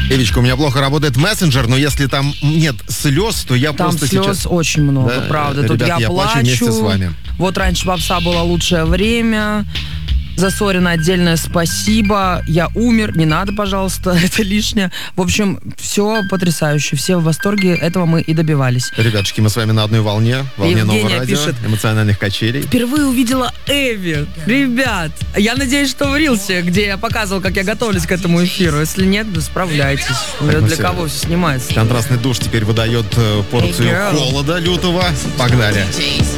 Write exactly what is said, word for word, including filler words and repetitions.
Эвичка, у меня плохо работает мессенджер, но если там нет слез, то я там просто слез сейчас... очень много, Да, правда. ребят, Тут я, я плачу. плачу вместе с вами. Вот раньше попса была лучшее время. За Сорина отдельное спасибо. Я умер. Не надо, пожалуйста, это лишнее. В общем, все потрясающе. Все в восторге. Этого мы и добивались. Ребятушки, мы с вами на одной волне. Волне Евгения нового радио, пишет: эмоциональных качелей. Впервые увидела Эви. Ребят, я надеюсь, что в Рилсе, где я показывал, как я готовлюсь к этому эфиру. Если нет, да справляйтесь. Так, Для все. кого все снимается? Контрастный душ теперь выдает э, порцию Hey, girl. холода лютого. Погнали.